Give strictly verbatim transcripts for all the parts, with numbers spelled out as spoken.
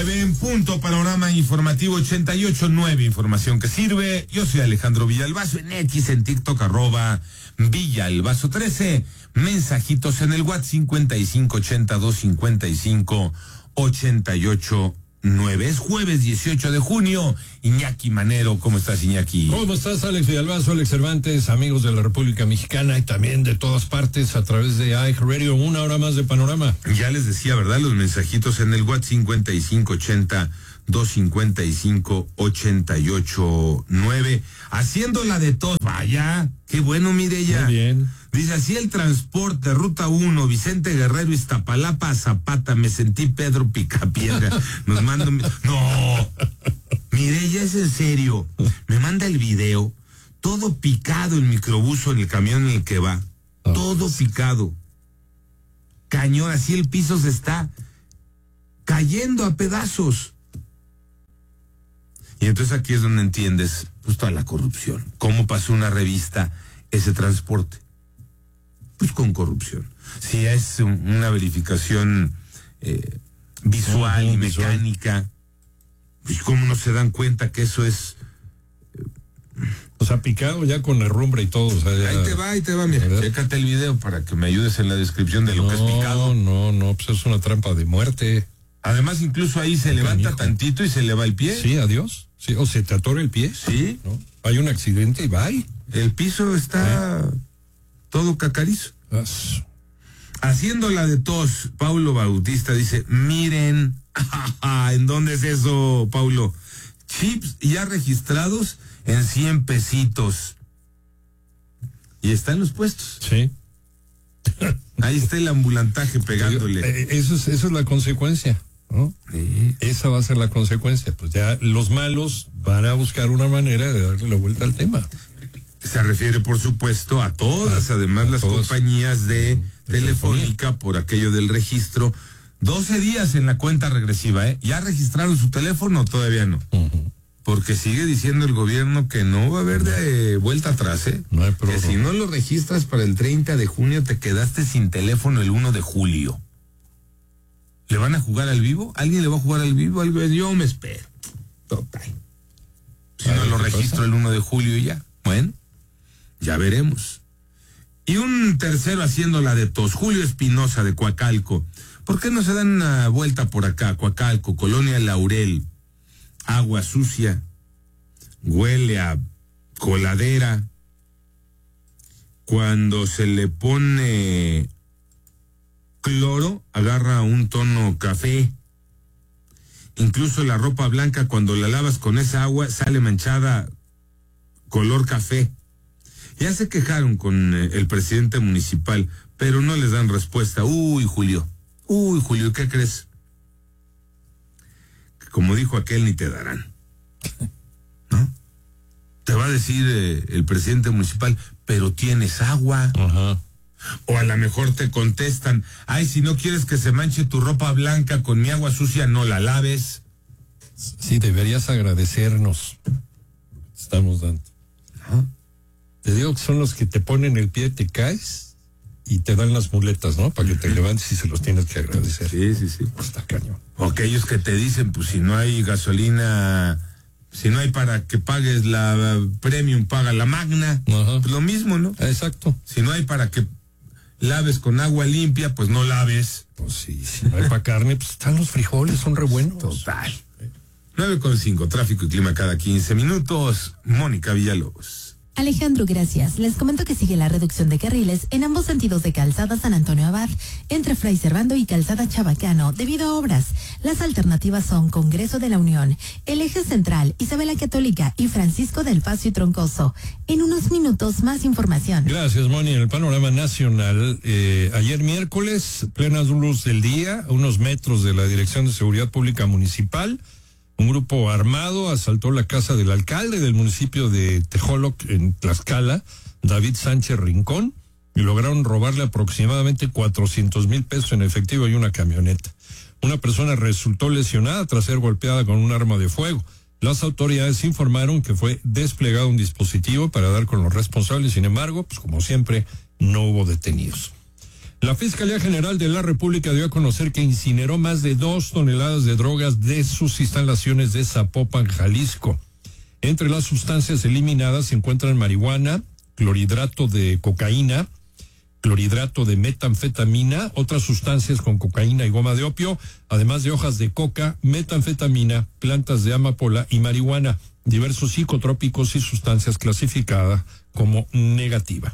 nueve en punto, panorama informativo ochenta y ocho nueve, información que sirve. Yo soy Alejandro Villalbazo, en X, en TikTok, arroba Villalbazo trece. Mensajitos en el WhatsApp cincuenta y cinco ochenta dos cincuenta y cinco ochenta y ocho nueve. Es jueves dieciocho de junio. Iñaki Manero, ¿cómo estás, Iñaki? ¿Cómo estás, Alex Villalbazo, Alex Cervantes, amigos de la República Mexicana y también de todas partes a través de iHeartRadio? Una hora más de panorama. Ya les decía, ¿verdad? Los mensajitos en el WhatsApp cincuenta y cinco ochenta dos cincuenta y cinco ochenta y ocho nueve. Haciéndola de tos. Vaya, qué bueno, Mireya. Muy bien. Dice así: el transporte, ruta uno, Vicente Guerrero, Iztapalapa, Zapata, me sentí Pedro Picapiedra. Nos manda un... No, Mireya, es en serio. Me manda el video, todo picado el microbuso en el camión en el que va. Oh. Todo picado. Cañón, así el piso se está cayendo a pedazos. Y entonces aquí es donde entiendes pues toda la corrupción. ¿Cómo pasó una revista ese transporte? Pues con corrupción. Si es un, una verificación eh, visual uh-huh, y mecánica, visual. Pues cómo no se dan cuenta que eso es... Eh, o sea, picado ya con herrumbre y todo. O sea, ya... Ahí te va, ahí te va, mira. Chécate el video para que me ayudes en la descripción de lo no, que es picado. No, no, no, pues es una trampa de muerte. Además, incluso ahí se levanta Canijo. tantito y se le va el pie. Sí, adiós. Sí, o se te atora el pie. Sí. ¿No? Hay un accidente y bye. El piso está ¿Eh? todo cacarizo. As... Haciéndola de tos, Paulo Bautista dice, miren, ¿en dónde es eso, Paulo? Chips ya registrados en cien pesitos. Y están los puestos. Sí. Ahí está el ambulantaje pegándole. Eh, eso es, eso es la consecuencia, ¿no? Sí. Esa va a ser la consecuencia. Pues ya los malos van a buscar una manera de darle la vuelta al tema. Se refiere, por supuesto, a todas, además, a las todas. compañías de, de Telefónica, por aquello del registro. doce días en la cuenta regresiva, ¿eh? ¿Ya registraron su teléfono o todavía no? Uh-huh. Porque sigue diciendo el gobierno que no va a haber de vuelta atrás, ¿eh? No hay que si no lo registras para el treinta de junio, te quedaste sin teléfono el uno de julio. ¿Le van a jugar al vivo? ¿Alguien le va a jugar al vivo? Yo me espero. Total. Si no lo registro el uno de julio y ya. Bueno, ya veremos. Y un tercero haciendo la de tos, Julio Espinosa de Coacalco. ¿Por qué no se dan una vuelta por acá? Coacalco, Colonia Laurel. Agua sucia, huele a coladera. Cuando se le pone cloro, agarra un tono café. Incluso la ropa blanca, cuando la lavas con esa agua, sale manchada color café. Ya se quejaron con eh, el presidente municipal, pero no les dan respuesta. Uy, Julio, uy, Julio, ¿qué crees? Como dijo aquel, ni te darán, ¿no? Te va a decir eh, el presidente municipal, pero tienes agua. Ajá. O a lo mejor te contestan, ay, si no quieres que se manche tu ropa blanca con mi agua sucia, no la laves. Sí, deberías agradecernos. Estamos dando. ¿No? Te digo que son los que te ponen el pie, te caes y te dan las muletas, ¿no? Para que te levantes y se los tienes que agradecer. Sí, sí, sí. Está cañón. O aquellos que te dicen, pues si no hay gasolina, si no hay para que pagues la premium, paga la magna. Ajá. Pues lo mismo, ¿no? Exacto. Si no hay para que laves con agua limpia, pues no laves. Pues sí, si no hay para carne, pues están los frijoles, son re buenos. Total. nueve con cinco, tráfico y clima cada quince minutos. Mónica Villalobos. Alejandro, gracias. Les comento que sigue la reducción de carriles en ambos sentidos de Calzada San Antonio Abad, entre Fray Servando y Calzada Chabacano, debido a obras. Las alternativas son Congreso de la Unión, el Eje Central, Isabela Católica y Francisco del Paso y Troncoso. En unos minutos, más información. Gracias, Moni. En el panorama nacional, eh, ayer miércoles, plena luz del día, a unos metros de la Dirección de Seguridad Pública Municipal, un grupo armado asaltó la casa del alcalde del municipio de Tejoloc, en Tlaxcala, David Sánchez Rincón, y lograron robarle aproximadamente cuatrocientos mil pesos en efectivo y una camioneta. Una persona resultó lesionada tras ser golpeada con un arma de fuego. Las autoridades informaron que fue desplegado un dispositivo para dar con los responsables, sin embargo, pues como siempre, no hubo detenidos. La Fiscalía General de la República dio a conocer que incineró más de dos toneladas de drogas de sus instalaciones de Zapopan, Jalisco. Entre las sustancias eliminadas se encuentran marihuana, clorhidrato de cocaína, clorhidrato de metanfetamina, otras sustancias con cocaína y goma de opio, además de hojas de coca, metanfetamina, plantas de amapola y marihuana, diversos psicotrópicos y sustancias clasificadas como negativa.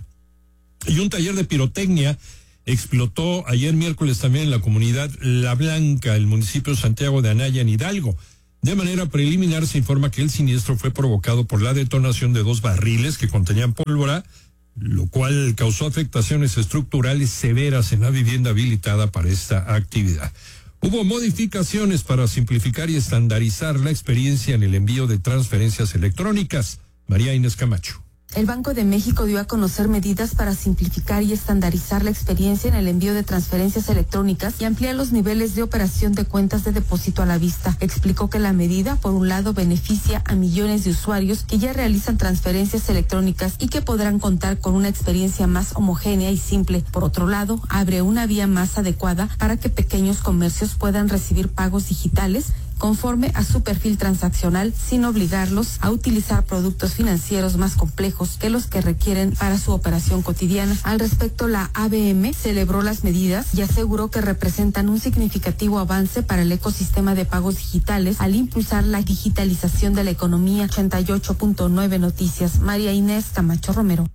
Y un taller de pirotecnia explotó ayer miércoles también en la comunidad La Blanca, el municipio de Santiago de Anaya, en Hidalgo. De manera preliminar se informa que el siniestro fue provocado por la detonación de dos barriles que contenían pólvora, lo cual causó afectaciones estructurales severas en la vivienda habilitada para esta actividad. Hubo modificaciones para simplificar y estandarizar la experiencia en el envío de transferencias electrónicas. María Inés Camacho. El Banco de México dio a conocer medidas para simplificar y estandarizar la experiencia en el envío de transferencias electrónicas y ampliar los niveles de operación de cuentas de depósito a la vista. Explicó que la medida, por un lado, beneficia a millones de usuarios que ya realizan transferencias electrónicas y que podrán contar con una experiencia más homogénea y simple. Por otro lado, abre una vía más adecuada para que pequeños comercios puedan recibir pagos digitales conforme a su perfil transaccional, sin obligarlos a utilizar productos financieros más complejos que los que requieren para su operación cotidiana. Al respecto, la A B M celebró las medidas y aseguró que representan un significativo avance para el ecosistema de pagos digitales al impulsar la digitalización de la economía. ochenta y ocho punto nueve Noticias, María Inés Camacho Romero.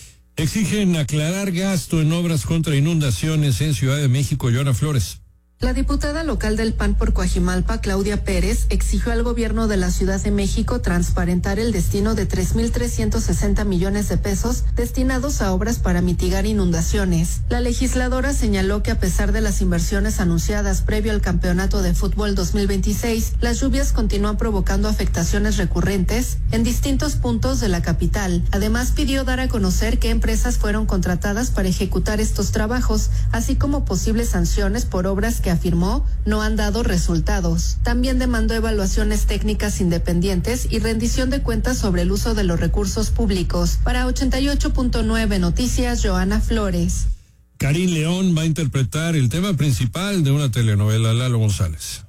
Exigen aclarar gasto en obras contra inundaciones en Ciudad de México. Joana Flores. La diputada local del P A N por Coajimalpa, Claudia Pérez, exigió al gobierno de la Ciudad de México transparentar el destino de tres mil trescientos sesenta millones de pesos destinados a obras para mitigar inundaciones. La legisladora señaló que a pesar de las inversiones anunciadas previo al Campeonato de Fútbol dos mil veintiséis, las lluvias continúan provocando afectaciones recurrentes en distintos puntos de la capital. Además, pidió dar a conocer qué empresas fueron contratadas para ejecutar estos trabajos, así como posibles sanciones por obras que afirmó no han dado resultados. También demandó evaluaciones técnicas independientes y rendición de cuentas sobre el uso de los recursos públicos. Para ochenta y ocho punto nueve Noticias, Joana Flores. Karim León va a interpretar el tema principal de una telenovela, Lalo González.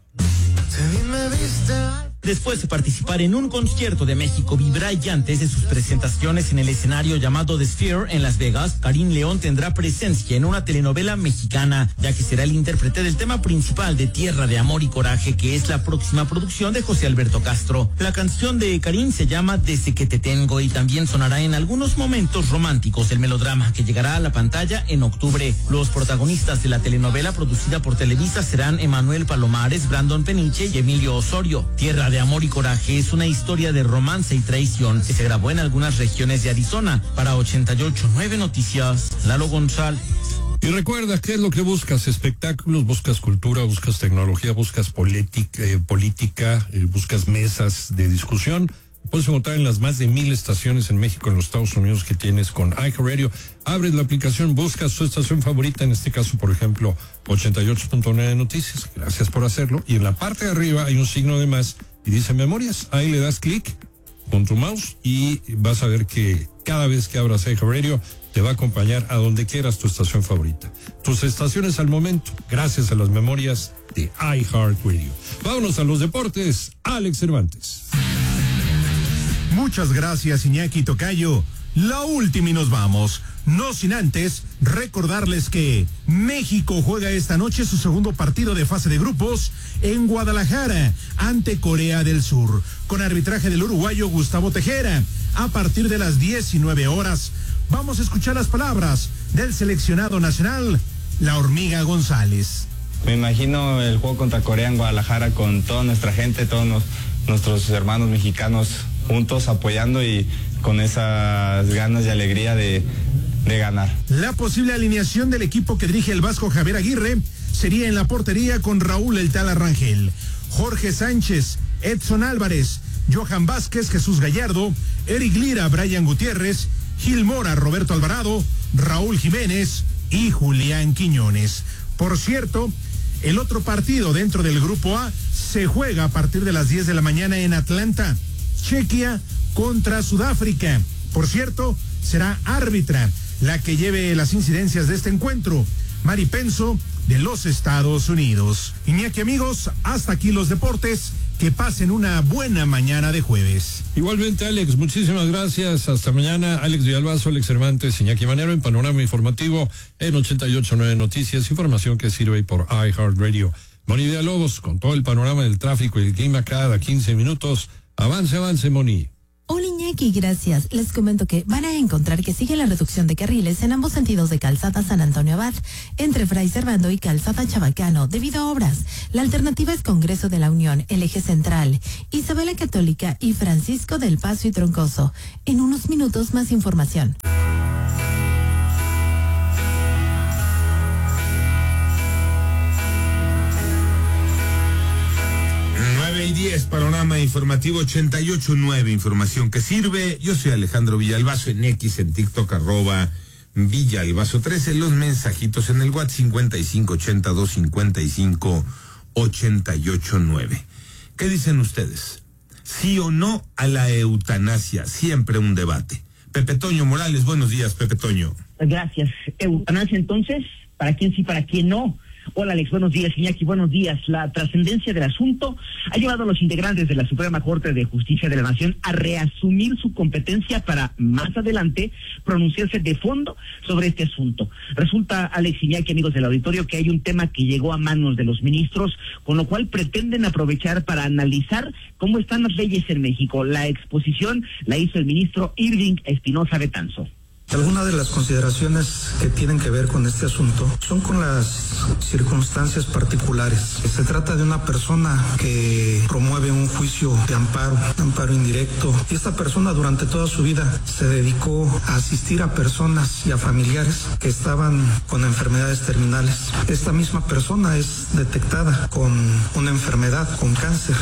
Después de participar en un concierto de México Vibra y antes de sus presentaciones en el escenario llamado The Sphere en Las Vegas, Karim León tendrá presencia en una telenovela mexicana, ya que será el intérprete del tema principal de Tierra de Amor y Coraje, que es la próxima producción de José Alberto Castro. La canción de Karim se llama Desde que te tengo y también sonará en algunos momentos románticos del melodrama, que llegará a la pantalla en octubre. Los protagonistas de la telenovela producida por Televisa serán Emanuel Palomares, Brandon Peniche y Emilio Osorio. Tierra de Amor y Coraje es una historia de romance y traición que se grabó en algunas regiones de Arizona. Para ochenta y ocho punto nueve Noticias, Lalo González. Y recuerda, ¿qué es lo que buscas? Espectáculos, buscas cultura, buscas tecnología, buscas política, eh, política eh, buscas mesas de discusión. Puedes encontrar en las más de mil estaciones en México, en los Estados Unidos que tienes con iHeartRadio. Abres la aplicación, buscas su estación favorita, en este caso, por ejemplo, ochenta y ocho punto nueve Noticias. Gracias por hacerlo. Y en la parte de arriba hay un signo de más y dice Memorias. Ahí le das clic con tu mouse y vas a ver que cada vez que abras iHeartRadio te va a acompañar a donde quieras tu estación favorita. Tus estaciones al momento, gracias a las memorias de iHeartRadio. Vámonos a los deportes. Alex Cervantes. Muchas gracias, Iñaki Tocayo. La última y nos vamos. No sin antes recordarles que México juega esta noche su segundo partido de fase de grupos en Guadalajara ante Corea del Sur, con arbitraje del uruguayo Gustavo Tejera, a partir de las diecinueve horas. Vamos a escuchar las palabras del seleccionado nacional, la Hormiga González. Me imagino el juego contra Corea en Guadalajara con toda nuestra gente, todos nos, nuestros hermanos mexicanos juntos apoyando y con esas ganas y alegría de, de ganar. La posible alineación del equipo que dirige el vasco Javier Aguirre sería en la portería con Raúl El Tala Rangel, Jorge Sánchez, Edson Álvarez, Johan Vázquez, Jesús Gallardo, Eric Lira, Brian Gutiérrez, Gil Mora, Roberto Alvarado, Raúl Jiménez y Julián Quiñones. Por cierto, el otro partido dentro del grupo A se juega a partir de las diez de la mañana en Atlanta. Chequia contra Sudáfrica. Por cierto, será árbitra la que lleve las incidencias de este encuentro. Mari Penso de los Estados Unidos. Iñaki, amigos, hasta aquí los deportes. Que pasen una buena mañana de jueves. Igualmente, Alex, muchísimas gracias. Hasta mañana. Alex Villalbazo, Alex Cervantes, Iñaki Manero en Panorama Informativo en ochenta y ocho punto nueve Noticias, información que sirve por iHeartRadio. Moni Villalobos, con todo el panorama del tráfico y el clima cada quince minutos. Avance, avance, Moni. Hola Iñaki, gracias. Les comento que van a encontrar que sigue la reducción de carriles en ambos sentidos de Calzada San Antonio Abad, entre Fray Servando y Calzada Chabacano, debido a obras. La alternativa es Congreso de la Unión, el eje central, Isabela Católica y Francisco del Paso y Troncoso. En unos minutos más información. y diez, Panorama Informativo ochenta y ocho punto nueve, información que sirve. Yo soy Alejandro Villalbazo, en X, en TikTok, arroba Villalbazo trece, los mensajitos en el WhatsApp cincuenta y cinco ochenta y dos cincuenta y cinco ochenta y ocho nueve. ¿Qué dicen ustedes? ¿Sí o no a la eutanasia? Siempre un debate. Pepe Toño Morales, buenos días, Pepe Toño. Gracias. Eutanasia entonces, ¿para quién sí, para quién no? Hola Alex, buenos días. Iñaki, buenos días. La trascendencia del asunto ha llevado a los integrantes de la Suprema Corte de Justicia de la Nación a reasumir su competencia para más adelante pronunciarse de fondo sobre este asunto. Resulta, Alex, Iñaki, amigos del auditorio, que hay un tema que llegó a manos de los ministros, con lo cual pretenden aprovechar para analizar cómo están las leyes en México. La exposición la hizo el ministro Irving Espinosa Betanzo. Algunas de las consideraciones que tienen que ver con este asunto son con las circunstancias particulares. Se trata de una persona que promueve un juicio de amparo, de amparo indirecto, y esta persona durante toda su vida se dedicó a asistir a personas y a familiares que estaban con enfermedades terminales. Esta misma persona es detectada con una enfermedad, con cáncer.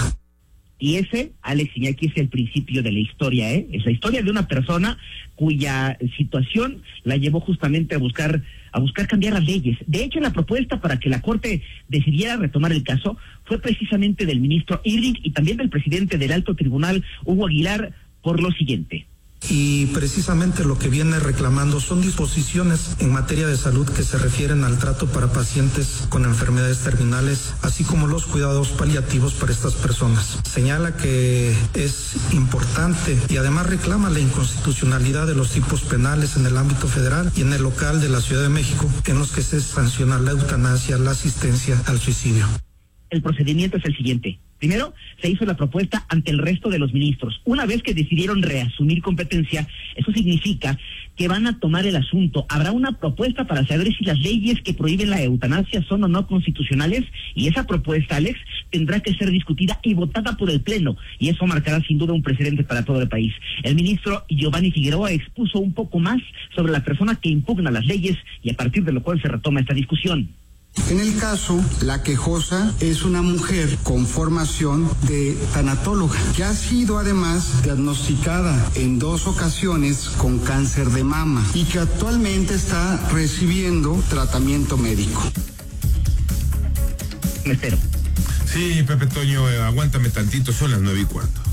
Y ese, Alex Iñaki, es el principio de la historia, ¿eh? Es la historia de una persona cuya situación la llevó justamente a buscar a buscar cambiar las leyes. De hecho, la propuesta para que la Corte decidiera retomar el caso fue precisamente del ministro Irving y también del presidente del Alto Tribunal, Hugo Aguilar, por lo siguiente. Y precisamente lo que viene reclamando son disposiciones en materia de salud que se refieren al trato para pacientes con enfermedades terminales, así como los cuidados paliativos para estas personas. Señala que es importante y además reclama la inconstitucionalidad de los tipos penales en el ámbito federal y en el local de la Ciudad de México, en los que se sanciona la eutanasia, la asistencia al suicidio. El procedimiento es el siguiente. Primero, se hizo la propuesta ante el resto de los ministros. Una vez que decidieron reasumir competencia, eso significa que van a tomar el asunto. Habrá una propuesta para saber si las leyes que prohíben la eutanasia son o no constitucionales, y esa propuesta, Alex, tendrá que ser discutida y votada por el Pleno, y eso marcará sin duda un precedente para todo el país. El ministro Giovanni Figueroa expuso un poco más sobre la persona que impugna las leyes, y a partir de lo cual se retoma esta discusión. En el caso, la quejosa es una mujer con formación de tanatóloga, que ha sido además diagnosticada en dos ocasiones con cáncer de mama y que actualmente está recibiendo tratamiento médico. Me espero. Sí, Pepe Toño, eh, aguántame tantito, son las nueve y cuarto.